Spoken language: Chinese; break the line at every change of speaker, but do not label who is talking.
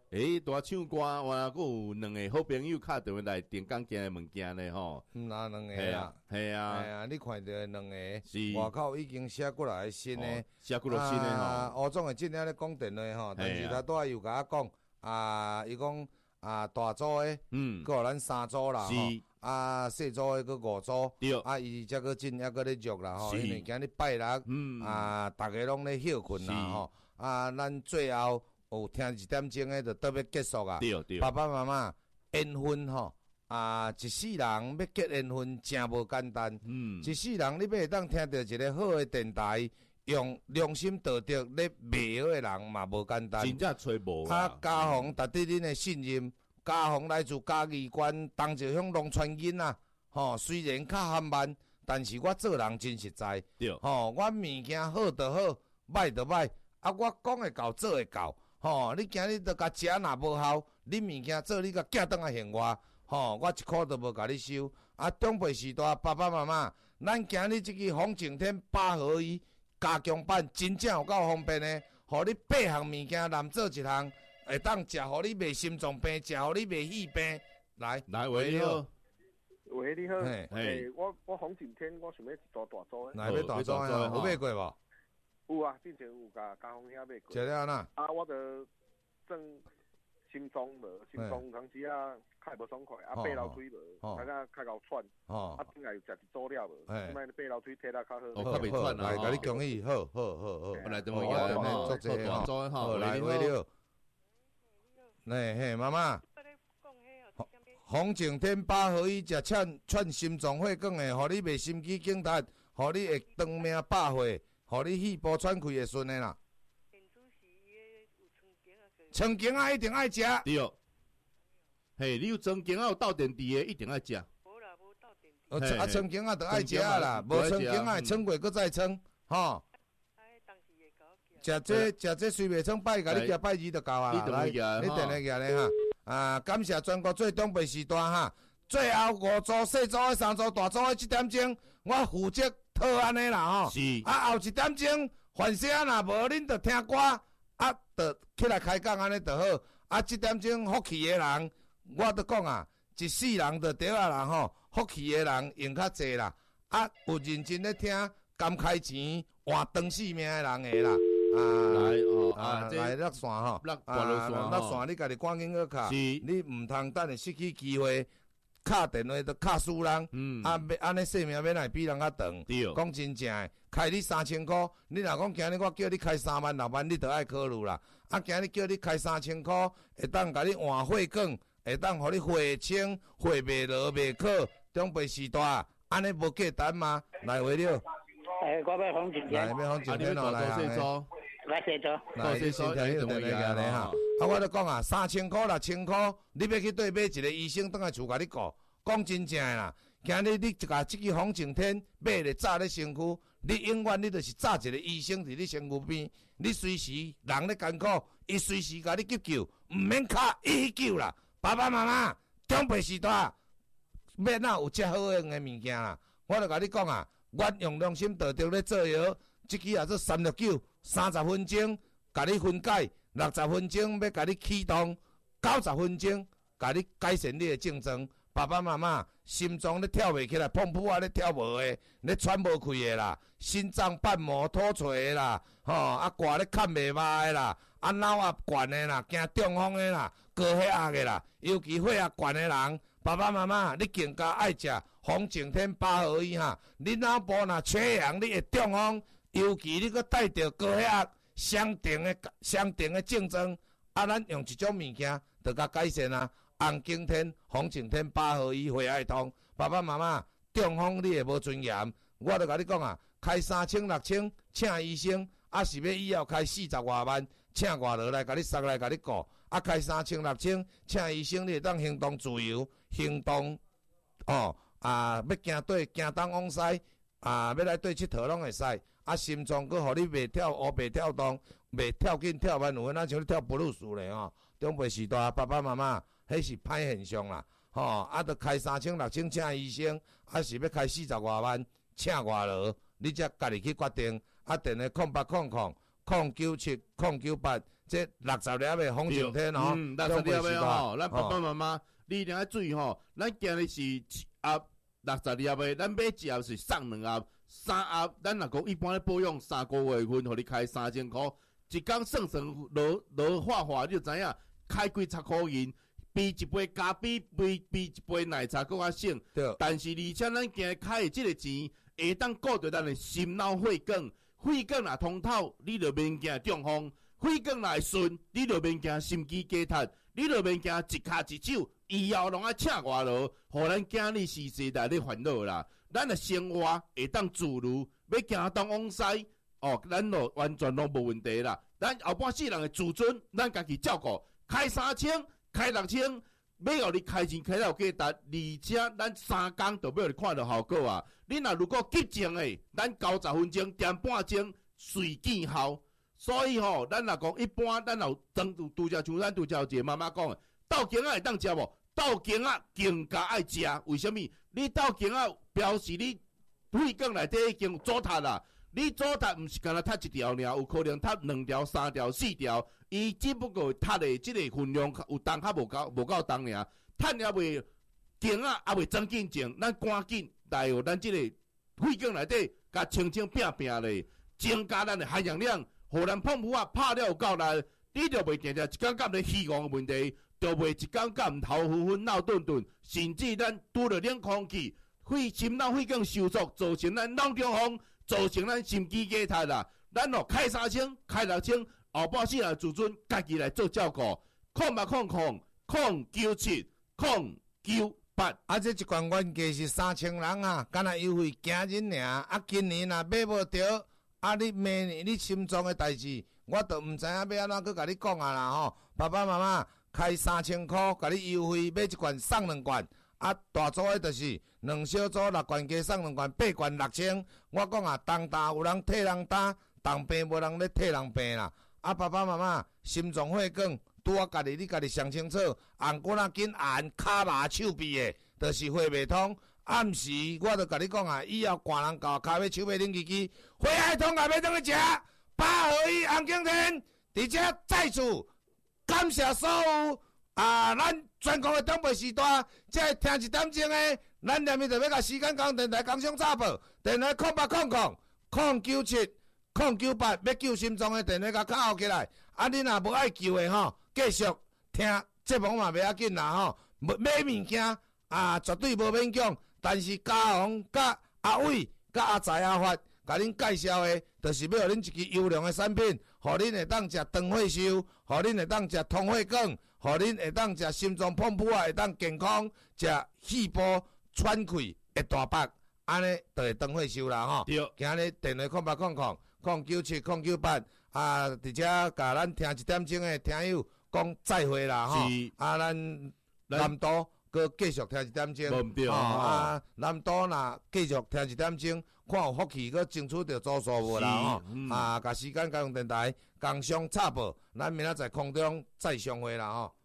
大唱歌，哇，佫有两个好朋友敲电话来订讲件的物件呢吼。
哪两个啊？
系啊，
系啊，你看到两个，
是
外口已经写过来新的，
写过来新的吼。
吴总会真正咧讲电话吼，但是他拄仔又甲我讲，伊讲大组的，佮互咱3组啦，吼，细组的佮5组，
对，
伊则佮真还佮咧约啦吼，因为今日拜六，大家拢咧休困啦吼，咱最后有听1点钟的就倒要结束啊，
对，
爸爸妈妈缘分吼。一世人要结缘分真无简单，一世人你要会当听到一个好的电台，用良心道德咧卖好的人嘛无简单，
真正找无
嘉宏值得恁的信任，嘉宏来自嘉义县东石乡农村囡仔，吼，虽然较含慢，但是我做人真实在，吼，我物件好就好，歹就歹，我讲会到做会到，吼，你今日著甲食若无效，你物件做你甲寄倒来还我。吼，我一箍都无甲你收。长辈时代，爸爸妈妈，咱今日即个风景天8合1加强版，真正有够方便的，互你8项物件难做一项，会当食，互你袂心脏病，食，互你袂肺病。来，
喂，你好，
喂，你好，我风景天，我想要一组大组的。
来要大组的，有买过
无？有啊，之前有甲嘉丰遐买过。
食了哪？
我着正心脏无，心脏有当时较无爽快，爬楼梯无，大家较够喘，顶下又食一组了无，即摆爬楼梯体力较好。
较袂喘
来，甲你恭喜，好，
来等我做大组的吼，
来，喂了，嘿，妈妈。风景天8合1食串心脏血管的，互你袂心肌梗塞，互你会长命百岁，互你肺部喘气会顺的啦。春经一定爱食。
对。嘿，你有春经有斗电池的，一定爱食。
无啦，无斗电池。春经就爱食啦，无春经撑过搁再撑，吼。食这虽袂撑拜，甲你寄拜2就够啊啦。来，你定来寄咧哈。感谢全国最长辈时代哈。最后5组细组的3组大组的7点钟，我负责套安尼啦吼。
是。
后1点钟，反正若无恁就听歌，就起来开讲安尼就好。7点钟福气的人。我都讲一世人就对啦吼，福气的人用较济啦，有认真咧听，甘开钱换长性命的人的啦，来落线吼，落线你家己赶紧去卡，你唔通等下失去机会，敲电话都敲死人，安尼性命要来比人较长，讲真正的，开你3000块，你若讲今日我叫你开3万6万，你就爱考虑啦，今日叫你开3000块，会当甲你换血管。会当互你血清、血袂落、袂渴，长辈时代，安尼无简单吗？来回了。
我要风景天。
来，要风景天哦，来
来细组。
来，你先听，等来个咧哈。我就讲3000块、6000块，你要去对买一个医生，倒来厝甲你顾。讲真正的啦，今日你甲这个风景天买咧早咧身躯，你永远你就是早一个医生伫你身躯边，你随时人咧艰苦，伊随时甲你急救，唔免卡伊去救啦。爸爸妈妈，长辈时代，要哪有遮好用的物件啦？我就甲你讲我用良心道德咧做药，即支也做369 30分钟，甲你分解，60分钟要甲你启动，90分钟甲你改善你的症状。爸爸妈妈，心脏咧跳袂起来，砰噗咧跳无的，咧喘无气的啦，心脏瓣膜脱垂的啦，肝咧看袂歹的啦，脑悬的啦，惊中风的啦，高血压的啦，尤其血压悬的人，爸爸妈妈，你更加爱食风景天8合1哈，你脑部若缺氧，你会中风，尤其你搁带着高血压相同的症状，咱用一种物件就甲改善啊。红景天、风景天8合1血爱通，爸爸妈妈中风你会无尊严，我就甲你讲开3000、6000请医生，是要以后开40多万，请外劳来甲你送来甲你顾，开3000、6000请医生，你会当行动自由，行动要行对行东往西，要来对佚佗拢会使，心脏佫互你袂跳乌白跳动，袂跳紧跳慢有分像你跳布鲁斯咧长辈时代爸爸妈妈。迄是歹现象啦，著开3000、6000请医生，是要开40多万请外劳，你才家己去决定。电话0800 097-098，这60粒的风晴天吼
，60粒的吼，咱爸爸妈妈，你一定要注意吼，咱今日是7盒60粒的，咱买1盒是送2盒，3盒咱若讲一般咧保养3个月份，互你开3000块，一工算落化，你就知影开几十块银。比一杯咖啡，比一杯奶茶更较省，但是而且咱今日开的这个钱，会当顾着咱的心脑血管，血管若通透，你就免惊中风；血管若会顺，你就免惊心肌梗塞，你就免惊一骹一手以后拢爱请外劳，互咱囝儿时时代咧烦恼啦。咱的生活会当自如，要行东往西，咱就完全拢无问题啦。咱后半世人的自尊，咱家己照顾，开3000。开6000，要互你开钱开到价值，而且咱3工就要你看到效果啊！你如果急症的，咱90分钟点半钟随见效。所以咱若讲一般，咱有拄则像咱拄则有一个妈妈讲的，豆浆会当食无？豆浆更加爱食，为什么？你豆浆表示你血管内底已经阻塌啦。你阻塌毋是干那塌一条尔，有可能塌2条、3条、4条。伊只不过塌的即个分量有重较无够重尔，塌也袂紧也袂增紧症，咱赶紧来有咱即个血管内底甲清清拼拼咧，增加咱的含氧量，互咱胖虎拍了有够力，你就袂定定一感觉咧虚妄的问题，就袂一感觉头昏昏闹顿顿，甚至咱拄着冷空气，心脑血管收缩，造成咱脑中风，造成咱心肌梗塞啦。咱开3000、开6000。后半世人自尊，家己来做照顾。097-098。
这一罐原价是3000人啊，敢若优惠惊人尔。今年若买无着，你明年你心脏的代志，我都毋知影要安怎去甲你讲啊啦吼。爸爸妈妈开3000块，甲你优惠买一罐送2罐。大组的就是2小组6罐加送2罐，8罐6000。我讲啊，重担有人替人担，重病无人咧替人病啦。爸爸妈妈心脏血管拄家己，你家己上清楚。红骨仔紧按骹麻手臂的，就是血袂通。毋是，我著甲你讲啊，以后寒人到骹尾手尾冷叽叽，血爱通也要当去食。8合1红景天，而且再次感谢所有咱全国的长辈时代，即个听1点钟的，咱连面就要甲时间讲电台工商插报，电台09800-097-098，要救心脏的电话甲较后起来。你若无爱救的吼，继续听节目嘛袂要紧啦吼。买物件绝对无勉强，但是嘉宏、甲阿伟、甲阿财阿发，甲恁介绍的，就是要互恁一支优良的产品，互恁会当食长血寿，互恁会当食通血管，互恁会当食心脏砰噗会当健康，食气波喘气会大腹，安尼就会长血寿啦吼。
对，
今日电话097-098，而且甲咱听1点钟的听友讲再会啦吼。咱南都搁继续听1点钟。
无毋对
南都若继续听1点钟，看有福气，搁争取着组数无啦吼。甲时间甲用电台工商插报，咱明仔载空中再相会啦吼。